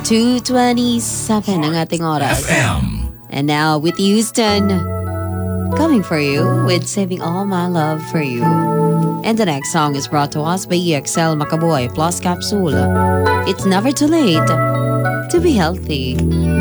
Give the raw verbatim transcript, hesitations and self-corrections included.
two twenty-seven ang ating oras. F M. And now with Houston, coming for you with Saving All My Love for You. And the next song is brought to us by E X L Macaboy plus Capsule. It's never too late to be healthy.